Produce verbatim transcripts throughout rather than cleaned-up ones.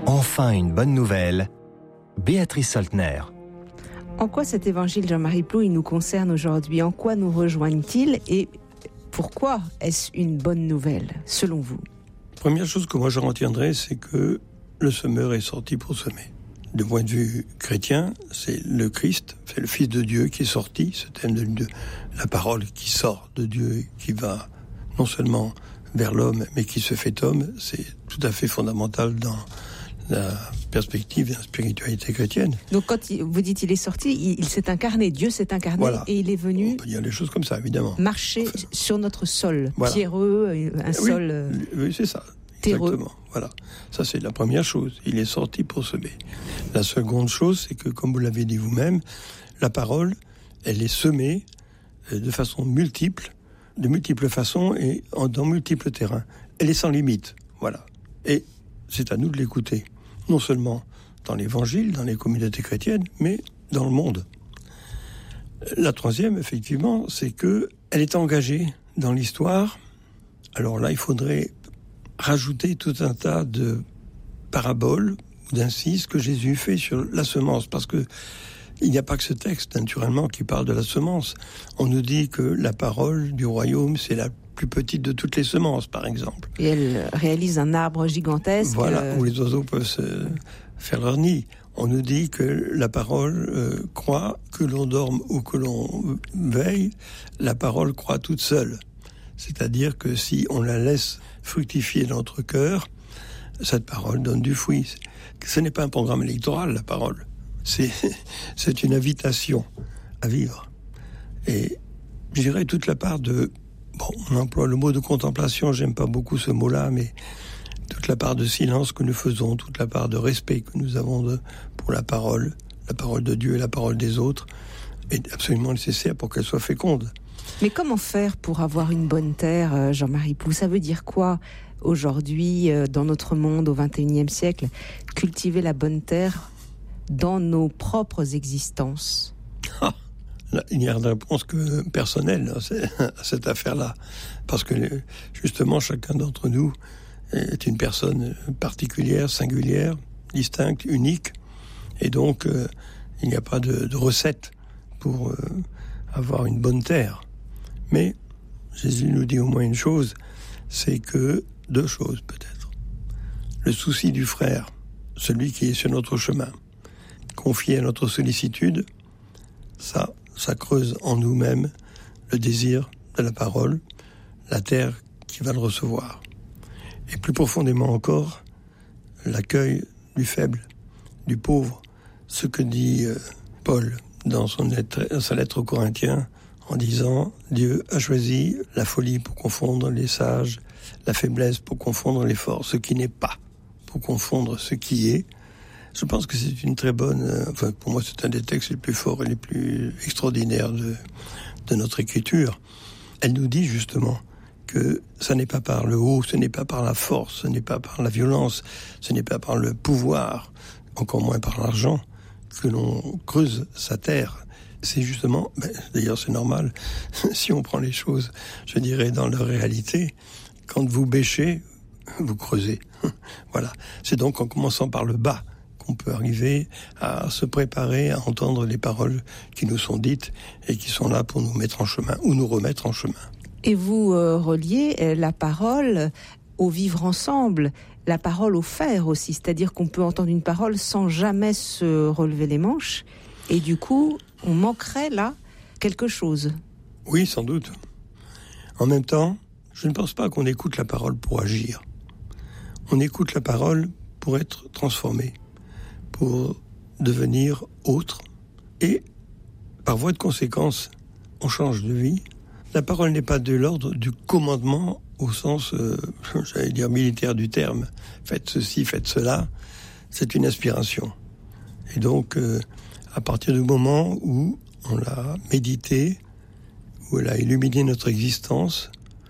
Enfin une bonne nouvelle, Béatrice Soltner. En quoi cet évangile, Jean-Marie Ploux, il nous concerne aujourd'hui? En quoi nous rejoignent-ils et pourquoi est-ce une bonne nouvelle, selon vous? Première chose que moi je retiendrai, c'est que le semeur est sorti pour semer. Du point de vue chrétien, c'est le Christ, c'est le Fils de Dieu qui est sorti, ce thème de, de la parole qui sort de Dieu et qui va non seulement vers l'homme, mais qui se fait homme, c'est tout à fait fondamental dans la perspective de la spiritualité chrétienne. Donc quand il, vous dites il est sorti, il, il s'est incarné, Dieu s'est incarné, voilà. Et il est venu... On peut dire des choses comme ça, évidemment. Marcher enfin, sur notre sol, voilà. Pierreux, un oui, sol... Euh, oui, c'est ça. Terreux. Exactement, voilà. Ça, c'est la première chose. Il est sorti pour semer. La seconde chose, c'est que, comme vous l'avez dit vous-même, la parole, elle est semée de façon multiple, de multiples façons et dans multiples terrains. Elle est sans limite, voilà. Et c'est à nous de l'écouter. Non seulement dans l'Évangile, dans les communautés chrétiennes, mais dans le monde. La troisième, effectivement, c'est que elle est engagée dans l'histoire. Alors là, il faudrait rajouter tout un tas de paraboles ou d'incises que Jésus fait sur la semence, parce que il n'y a pas que ce texte, naturellement, qui parle de la semence. On nous dit que la parole du royaume, c'est la plus petite de toutes les semences, par exemple. Et elle réalise un arbre gigantesque. Voilà, euh... où les oiseaux peuvent se faire leur nid. On nous dit que la parole euh, croit, que l'on dorme ou que l'on veille, la parole croit toute seule. C'est-à-dire que si on la laisse fructifier dans notre cœur, cette parole donne du fruit. Ce n'est pas un programme électoral, la parole. C'est, c'est une invitation à vivre. Et je dirais toute la part de... Bon, on emploie le mot de contemplation, j'aime pas beaucoup ce mot-là, mais toute la part de silence que nous faisons, toute la part de respect que nous avons de, pour la parole, la parole de Dieu et la parole des autres, est absolument nécessaire pour qu'elle soit féconde. Mais comment faire pour avoir une bonne terre, Jean-Marie Ploux? Ça veut dire quoi aujourd'hui, dans notre monde, au vingt et unième siècle, cultiver la bonne terre dans nos propres existences? Ah, là, il n'y a de réponse que personnelle à cette affaire-là. Parce que, justement, chacun d'entre nous est une personne particulière, singulière, distincte, unique. Et donc, euh, il n'y a pas de, de recette pour euh, avoir une bonne terre. Mais Jésus nous dit au moins une chose, c'est que, deux choses peut-être. Le souci du frère, celui qui est sur notre chemin, confié à notre sollicitude, ça, ça creuse en nous-mêmes le désir de la parole, la terre qui va le recevoir. Et plus profondément encore, l'accueil du faible, du pauvre, ce que dit euh, Paul dans son lettre, dans sa lettre aux Corinthiens, en disant « Dieu a choisi la folie pour confondre les sages, la faiblesse pour confondre les forts, ce qui n'est pas pour confondre ce qui est ». Je pense que c'est une très bonne... Euh, enfin, pour moi, c'est un des textes les plus forts et les plus extraordinaires de, de notre écriture. Elle nous dit justement que ça n'est pas par le haut, ce n'est pas par la force, ce n'est pas par la violence, ce n'est pas par le pouvoir, encore moins par l'argent, que l'on creuse sa terre. C'est justement, ben, d'ailleurs c'est normal, si on prend les choses, je dirais, dans leur réalité, quand vous bêchez, vous creusez. Voilà. C'est donc en commençant par le bas qu'on peut arriver à se préparer à entendre les paroles qui nous sont dites et qui sont là pour nous mettre en chemin ou nous remettre en chemin. Et vous euh, reliez euh, la parole au vivre ensemble, la parole au faire aussi, c'est-à-dire qu'on peut entendre une parole sans jamais se relever les manches, et du coup, on manquerait là quelque chose. Oui, sans doute. En même temps, je ne pense pas qu'on écoute la parole pour agir. On écoute la parole pour être transformé, pour devenir autre, et par voie de conséquence, on change de vie. La parole n'est pas de l'ordre du commandement au sens, euh, j'allais dire, militaire du terme. Faites ceci, faites cela. C'est une inspiration. Et donc, euh, à partir du moment où on l'a médité, où elle a illuminé notre existence,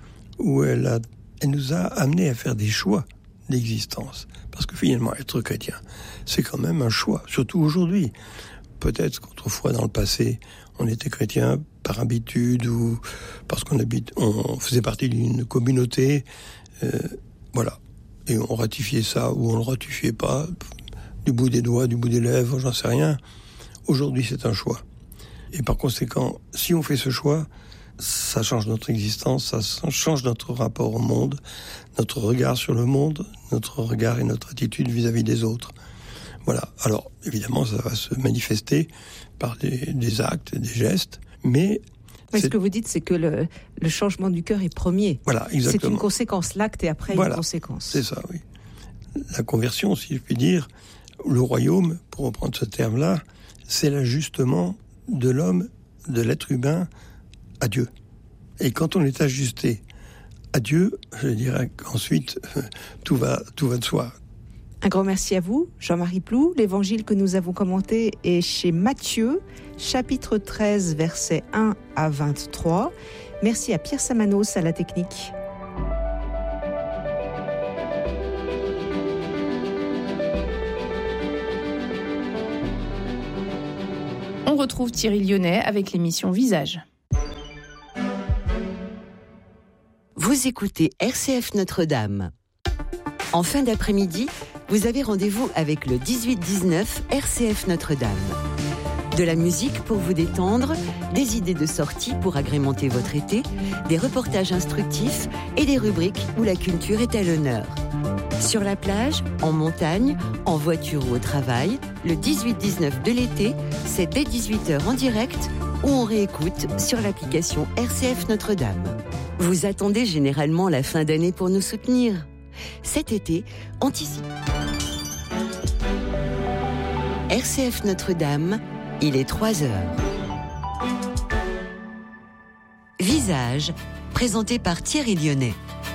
où elle, a, elle nous a amené à faire des choix d'existence. Parce que finalement, être chrétien, c'est quand même un choix, surtout aujourd'hui. Peut-être qu'autrefois, dans le passé, on était chrétien par habitude ou parce qu'on habite, on faisait partie d'une communauté. Euh, voilà. et on ratifiait ça ou on le ratifiait pas, du bout des doigts, du bout des lèvres, j'en sais rien. Aujourd'hui, c'est un choix. Et par conséquent, si on fait ce choix, ça change notre existence, ça change notre rapport au monde, notre regard sur le monde, notre regard et notre attitude vis-à-vis des autres. Voilà. Alors, évidemment, ça va se manifester par des, des actes, des gestes, mais... Mais ce que vous dites, c'est que le, le changement du cœur est premier. Voilà, exactement. C'est une conséquence, l'acte, et après voilà, une conséquence. C'est ça, oui. La conversion, si je puis dire, le royaume, pour reprendre ce terme-là, c'est l'ajustement de l'homme, de l'être humain, à Dieu. Et quand on est ajusté à Dieu, je dirais qu'ensuite, tout va, tout va de soi. Un grand merci à vous, Jean-Marie Ploux. L'évangile que nous avons commenté est chez Matthieu, chapitre treize, versets un à vingt-trois. Merci à Pierre Samanos à la technique. On retrouve Thierry Lyonnais avec l'émission Visage. Vous écoutez R C F Notre-Dame. En fin d'après-midi, vous avez rendez-vous avec le dix-huit dix-neuf R C F Notre-Dame. De la musique pour vous détendre, des idées de sortie pour agrémenter votre été, des reportages instructifs et des rubriques où la culture est à l'honneur. Sur la plage, en montagne, en voiture ou au travail, le dix-huit dix-neuf de l'été, c'est dès dix-huit heures en direct ou on réécoute sur l'application R C F Notre-Dame. Vous attendez généralement la fin d'année pour nous soutenir. Cet été, anticipez. R C F Notre-Dame, il est trois heures. Visage, présenté par Thierry Lyonnais.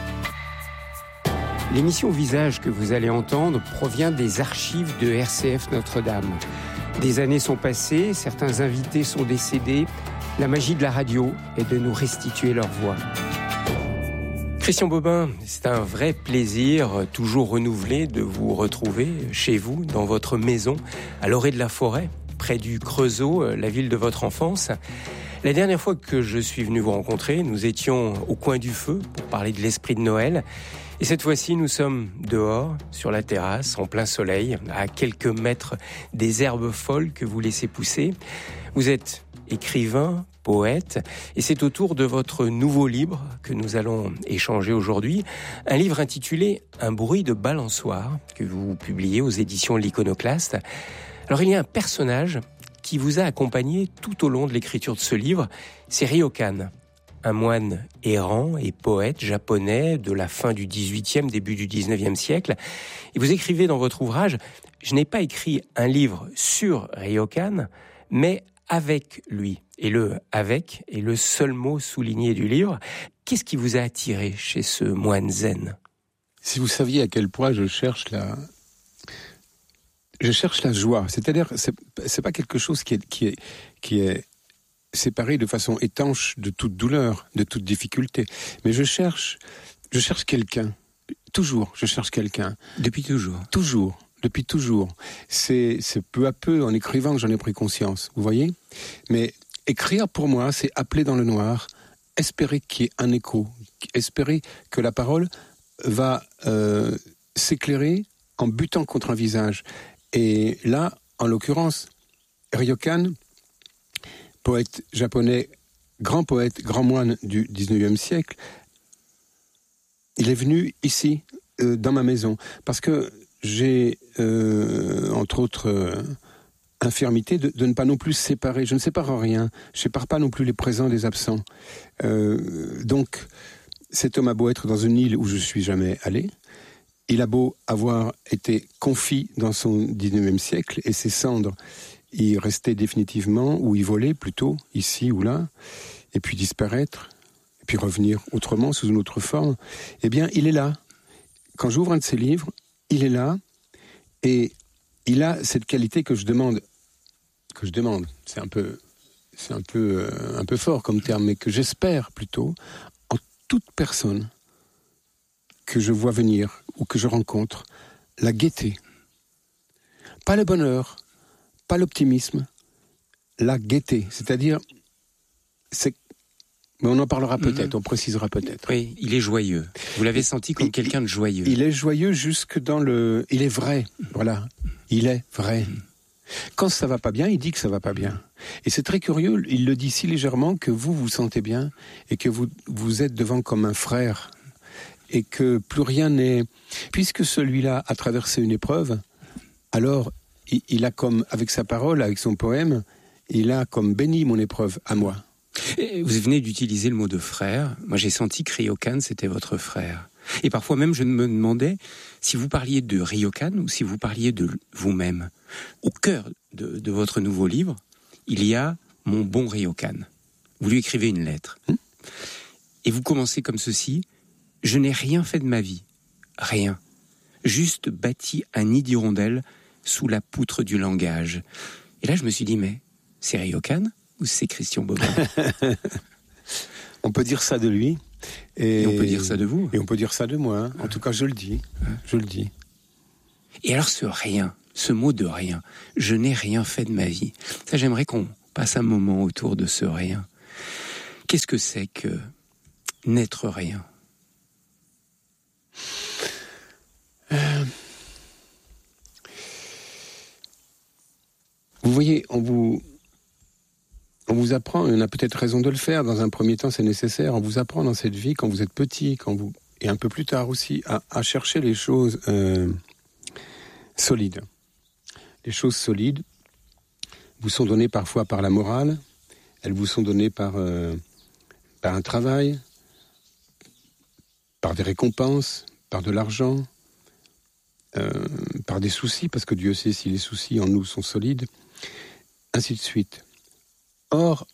L'émission Visage que vous allez entendre provient des archives de R C F Notre-Dame. Des années sont passées, certains invités sont décédés. La magie de la radio est de nous restituer leur voix. Christian Bobin, c'est un vrai plaisir, toujours renouvelé, de vous retrouver chez vous, dans votre maison, à l'orée de la forêt, près du Creusot, la ville de votre enfance. La dernière fois que je suis venu vous rencontrer, nous étions au coin du feu pour parler de l'esprit de Noël. Et cette fois-ci, nous sommes dehors, sur la terrasse, en plein soleil, à quelques mètres des herbes folles que vous laissez pousser. Vous êtes écrivain, poète, et c'est autour de votre nouveau livre que nous allons échanger aujourd'hui, un livre intitulé « Un bruit de balançoire » que vous publiez aux éditions L'Iconoclaste. Alors il y a un personnage qui vous a accompagné tout au long de l'écriture de ce livre, c'est Ryokan, un moine errant et poète japonais de la fin du dix-huitième, début du dix-neuvième siècle. Et vous écrivez dans votre ouvrage « Je n'ai pas écrit un livre sur Ryokan, mais avec lui ». Et le « avec » est le seul mot souligné du livre. Qu'est-ce qui vous a attiré chez ce moine zen ? Si vous saviez à quel point je cherche la... Je cherche la joie. C'est-à-dire, c'est, c'est pas quelque chose qui est, qui est, qui est séparé de façon étanche de toute douleur, de toute difficulté. Mais je cherche, je cherche quelqu'un. Toujours, je cherche quelqu'un. Depuis toujours. Toujours. Depuis toujours. C'est, c'est peu à peu, en écrivant, que j'en ai pris conscience. Vous voyez ? Mais écrire, pour moi, c'est appeler dans le noir, espérer qu'il y ait un écho, espérer que la parole va euh, s'éclairer en butant contre un visage. Et là, en l'occurrence, Ryokan, poète japonais, grand poète, grand moine du dix-neuvième siècle, il est venu ici, euh, dans ma maison, parce que j'ai, euh, entre autres... Euh, infirmité de, de ne pas non plus séparer. Je ne sépare rien. Je ne sépare pas non plus les présents des absents. Euh, donc, cet homme a beau être dans une île où je ne suis jamais allé, il a beau avoir été confit dans son dix-neuvième siècle, et ses cendres y restaient définitivement, ou y volaient plutôt, ici ou là, et puis disparaître, et puis revenir autrement, sous une autre forme, eh bien, il est là. Quand j'ouvre un de ses livres, il est là, et il a cette qualité que je demande, que je demande, c'est un peu, c'est un peu, euh, un peu fort comme terme, mais que j'espère plutôt en toute personne que je vois venir ou que je rencontre, la gaieté. Pas le bonheur, pas l'optimisme, la gaieté. C'est-à-dire, c'est Mais on en parlera peut-être, mmh. on précisera peut-être. Oui, il est joyeux. Vous l'avez senti comme il, quelqu'un de joyeux. Il est joyeux jusque dans le... Il est vrai, voilà. Il est vrai. Mmh. Quand ça va pas bien, il dit que ça va pas bien. Et c'est très curieux, il le dit si légèrement que vous vous sentez bien et que vous, vous êtes devant comme un frère et que plus rien n'est... Puisque celui-là a traversé une épreuve, alors il, il a comme, avec sa parole, avec son poème, il a comme béni mon épreuve à moi. Et vous venez d'utiliser le mot de frère. Moi j'ai senti que Ryokan c'était votre frère. Et parfois même je me demandais si vous parliez de Ryokan ou si vous parliez de vous-même. Au cœur de, de votre nouveau livre, il y a mon bon Ryokan. Vous lui écrivez une lettre. Hum et vous commencez comme ceci. Je n'ai rien fait de ma vie. Rien. Juste bâti un nid d'hirondelles sous la poutre du langage. Et là je me suis dit, mais c'est Ryokan ou c'est Christian Bobin? On peut dire ça de lui. Et, et on peut dire ça de vous. Et on peut dire ça de moi. Hein. En tout cas, je le dis. Hein. Je le dis. Et alors ce rien, ce mot de rien, je n'ai rien fait de ma vie. Ça, j'aimerais qu'on passe un moment autour de ce rien. Qu'est-ce que c'est que n'être rien? euh... Vous voyez, on vous... On vous apprend, et on a peut-être raison de le faire, dans un premier temps c'est nécessaire, on vous apprend dans cette vie, quand vous êtes petit, quand vous, et un peu plus tard aussi, à, à chercher les choses euh, solides. Les choses solides vous sont données parfois par la morale, elles vous sont données par, euh, par un travail, par des récompenses, par de l'argent, euh, par des soucis, parce que Dieu sait si les soucis en nous sont solides, ainsi de suite. Or,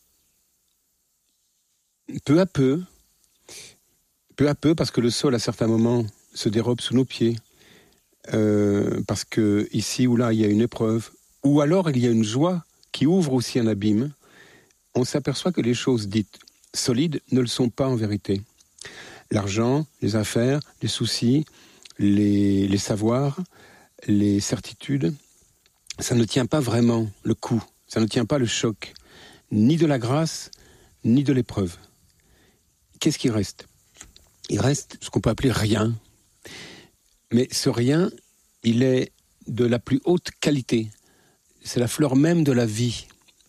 peu à peu, peu à peu, parce que le sol à certains moments se dérobe sous nos pieds, euh, parce que ici ou là il y a une épreuve, ou alors il y a une joie qui ouvre aussi un abîme, on s'aperçoit que les choses dites solides ne le sont pas en vérité. L'argent, les affaires, les soucis, les, les savoirs, les certitudes, ça ne tient pas vraiment le coup, ça ne tient pas le choc. Ni de la grâce, ni de l'épreuve. Qu'est-ce qui reste? Il reste ce qu'on peut appeler rien. Mais ce rien, il est de la plus haute qualité. C'est la fleur même de la vie.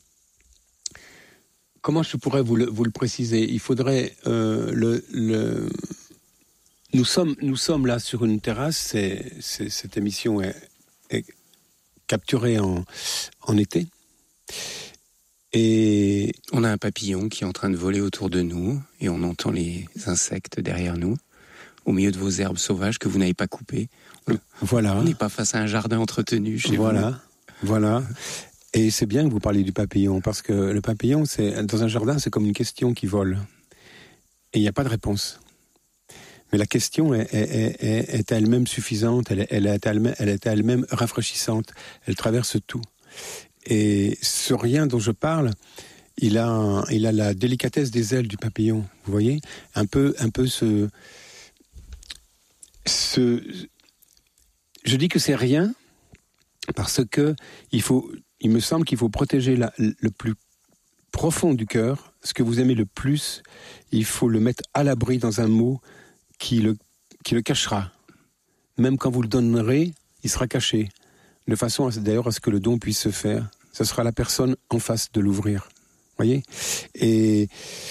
Comment je pourrais vous le, vous le préciser? Il faudrait... Euh, le, le... Nous, sommes, nous sommes là sur une terrasse. C'est, c'est, cette émission est, est capturée en, en été. Et on a un papillon qui est en train de voler autour de nous et on entend les insectes derrière nous, au milieu de vos herbes sauvages que vous n'avez pas coupées. Voilà. On n'est pas face à un jardin entretenu chez voilà. vous. Voilà. Et c'est bien que vous parliez du papillon, parce que le papillon, c'est, dans un jardin, c'est comme une question qui vole. Et il n'y a pas de réponse. Mais la question est, est, est, est elle-même suffisante, elle, elle, est elle-même, elle est elle-même rafraîchissante, elle traverse tout. Et ce rien dont je parle, il a, il a la délicatesse des ailes du papillon, vous voyez, un peu, un peu ce, ce, je dis que c'est rien parce que il faut, il me semble qu'il faut protéger la, le plus profond du cœur, ce que vous aimez le plus, il faut le mettre à l'abri dans un mot qui le, qui le cachera. Même quand vous le donnerez, il sera caché, de façon à, d'ailleurs à ce que le don puisse se faire. Ce sera la personne en face de l'ouvrir. Voyez ? Et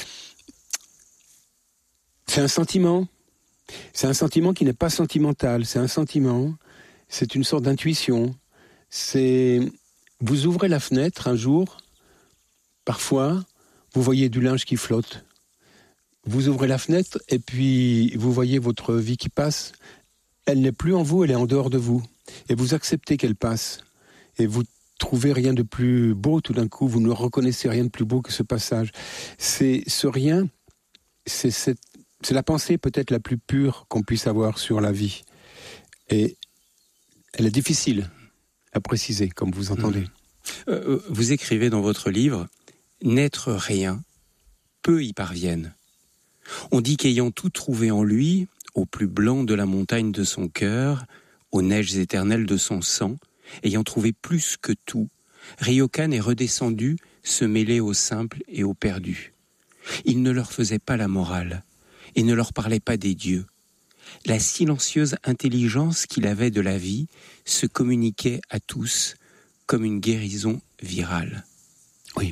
c'est un sentiment. C'est un sentiment qui n'est pas sentimental. C'est un sentiment. C'est une sorte d'intuition. C'est... Vous ouvrez la fenêtre un jour. Parfois, vous voyez du linge qui flotte. Vous ouvrez la fenêtre et puis vous voyez votre vie qui passe. Elle n'est plus en vous, elle est en dehors de vous. Et vous acceptez qu'elle passe. Et vous trouvez rien de plus beau tout d'un coup, vous ne reconnaissez rien de plus beau que ce passage. C'est ce rien, c'est, cette, c'est la pensée peut-être la plus pure qu'on puisse avoir sur la vie. Et elle est difficile à préciser, comme vous entendez. Mmh. Euh, vous écrivez dans votre livre « N'être rien, peu y parviennent. On dit qu'ayant tout trouvé en lui, au plus blanc de la montagne de son cœur, aux neiges éternelles de son sang, ayant trouvé plus que tout, Ryokan est redescendu se mêler au simple et au perdu. Il ne leur faisait pas la morale et ne leur parlait pas des dieux. La silencieuse intelligence qu'il avait de la vie se communiquait à tous comme une guérison virale. Oui.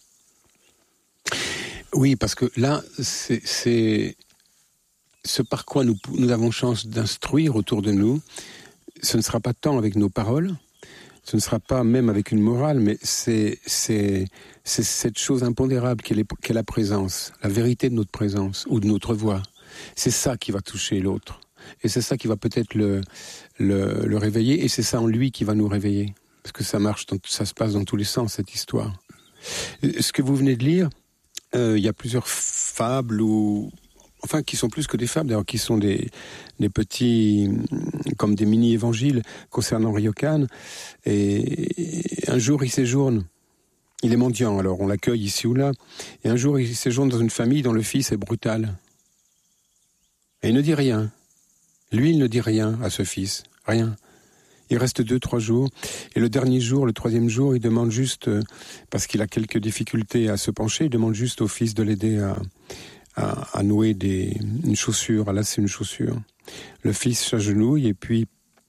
Oui, parce que là, c'est, c'est ce par quoi nous, nous avons chance d'instruire autour de nous. Ce ne sera pas tant avec nos paroles, ce ne sera pas même avec une morale, mais c'est, c'est, c'est cette chose impondérable qu'est, les, qu'est la présence, la vérité de notre présence ou de notre voix. C'est ça qui va toucher l'autre. Et c'est ça qui va peut-être le, le, le réveiller, et c'est ça en lui qui va nous réveiller. Parce que ça marche, dans, ça se passe dans tous les sens, cette histoire. Ce que vous venez de lire, euh, il y a plusieurs fables, ou, enfin qui sont plus que des fables, d'ailleurs, qui sont des, des petits, comme des mini-évangiles concernant Ryokan. Et un jour, il séjourne. Il est mendiant, alors on l'accueille ici ou là. Et un jour, il séjourne dans une famille dont le fils est brutal. Et il ne dit rien. Lui, il ne dit rien à ce fils. Rien. Il reste deux, trois jours. Et le dernier jour, le troisième jour, il demande juste, parce qu'il a quelques difficultés à se pencher, il demande juste au fils de l'aider à, à, à nouer des, une chaussure, à lasser une chaussure. Le fils s'agenouille et puis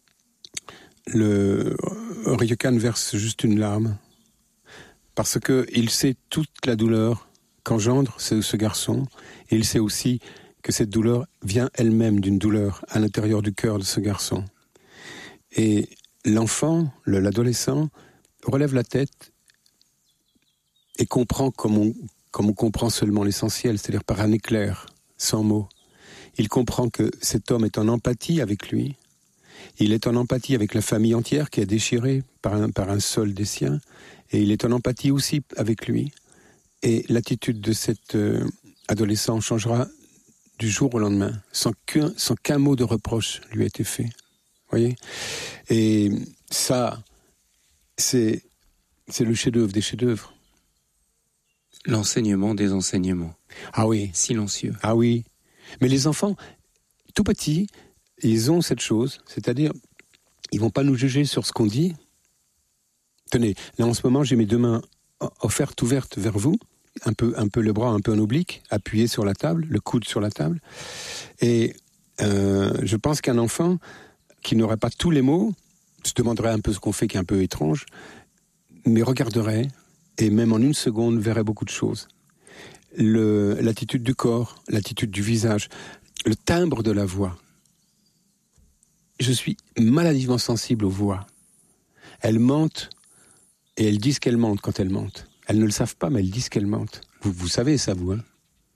le Ryokan verse juste une larme. Parce qu'il sait toute la douleur qu'engendre ce, ce garçon. Et il sait aussi que cette douleur vient elle-même d'une douleur à l'intérieur du cœur de ce garçon. Et l'enfant, le, l'adolescent, relève la tête et comprend comme on, comme on comprend seulement l'essentiel, c'est-à-dire par un éclair, sans mots. Il comprend que cet homme est en empathie avec lui. Il est en empathie avec la famille entière qui est déchirée par un, par un seul des siens. Et il est en empathie aussi avec lui. Et l'attitude de cet euh, adolescent changera du jour au lendemain, sans qu'un, sans qu'un mot de reproche lui ait été fait. Voyez ? Et ça, c'est, c'est le chef-d'œuvre des chefs-d'œuvre. L'enseignement des enseignements. Ah oui. Silencieux. Ah oui. Mais les enfants, tout petits, ils ont cette chose, c'est-à-dire, ils vont pas nous juger sur ce qu'on dit. Tenez, là en ce moment, j'ai mes deux mains offertes, ouvertes vers vous, un peu, un peu le bras un peu en oblique, appuyé sur la table, le coude sur la table. Et euh, je pense qu'un enfant qui n'aurait pas tous les mots, se demanderait un peu ce qu'on fait qui est un peu étrange, mais regarderait, et même en une seconde, verrait beaucoup de choses. Le, l'attitude du corps, l'attitude du visage, le timbre de la voix. Je suis maladivement sensible aux voix. Elles mentent, et elles disent qu'elles mentent quand elles mentent. Elles ne le savent pas, mais elles disent qu'elles mentent. Vous, vous savez ça, vous, hein ? Non ?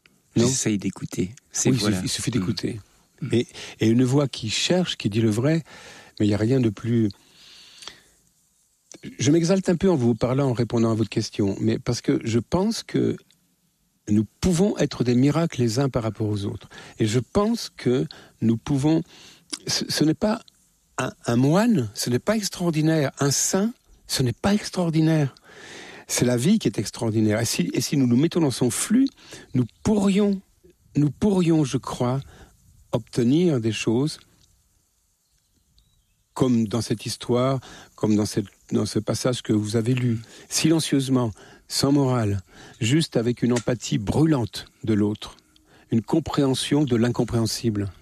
J'essaye d'écouter. C'est oui, voilà. il suffit d'écouter. Mmh. Et, et une voix qui cherche, qui dit le vrai, mais il n'y a rien de plus... Je m'exalte un peu en vous parlant, en répondant à votre question, mais parce que je pense que nous pouvons être des miracles les uns par rapport aux autres. Et je pense que nous pouvons... Ce, ce n'est pas un, un moine, ce n'est pas extraordinaire. Un saint, ce n'est pas extraordinaire. C'est la vie qui est extraordinaire. Et si, et si nous nous mettons dans son flux, nous pourrions, nous pourrions, je crois, obtenir des choses comme dans cette histoire, comme dans, cette, dans ce passage que vous avez lu, silencieusement, sans morale, juste avec une empathie brûlante de l'autre, une compréhension de l'incompréhensible.